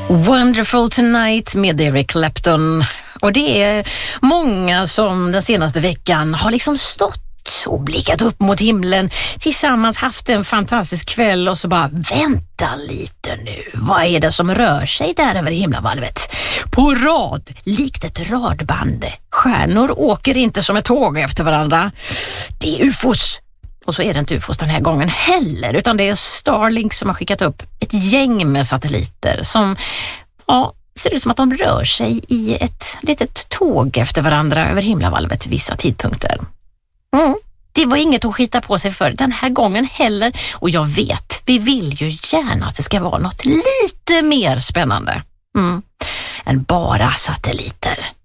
Wonderful Tonight med Eric Clapton. Och det är många som den senaste veckan har liksom stått och blickat upp mot himlen, tillsammans haft en fantastisk kväll och så bara, vänta lite nu, vad är det som rör sig där över himlavalvet? På rad, likt ett radband. Stjärnor åker inte som ett tåg efter varandra. Det är UFOs. Och så är det inte UFOs den här gången heller, utan det är Starlink som har skickat upp ett gäng med satelliter som, ja, ser ut som att de rör sig i ett litet tåg efter varandra över himlavalvet vissa tidpunkter. Det var inget att skita på sig för den här gången heller, och jag vet, vi vill ju gärna att det ska vara något lite mer spännande än bara satelliter.